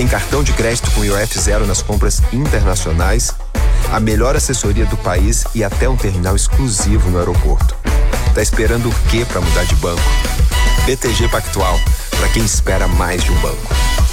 Tem cartão de crédito com IOF zero nas compras internacionais, a melhor assessoria do país e até um terminal exclusivo no aeroporto. Tá esperando o quê para mudar de banco? BTG Pactual, para quem espera mais de um banco.